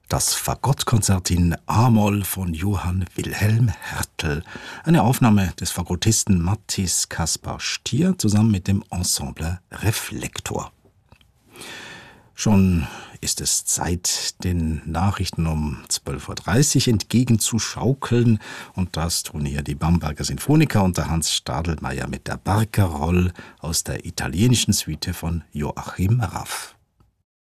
Das Fagottkonzert in A-Moll von Johann Wilhelm Hertel. Eine Aufnahme des Fagottisten Mathis Kaspar Stier zusammen mit dem Ensemble Reflektor. Schon ist es Zeit, den Nachrichten um 12.30 Uhr entgegenzuschaukeln. Und das tun hier die Bamberger Sinfoniker unter Hans Stadelmeier mit der Barcarolle aus der italienischen Suite von Joachim Raff.